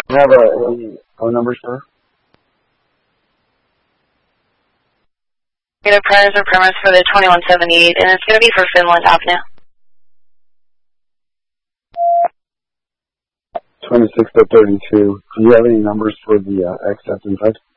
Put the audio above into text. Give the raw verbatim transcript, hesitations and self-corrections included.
Do you have uh, any phone numbers, sir? Negative priors and permits for the twenty-one seventy-eight, and it's going to be for Finland Avenue. twenty-six to thirty-two. Do you have any numbers for the uh, acceptance side?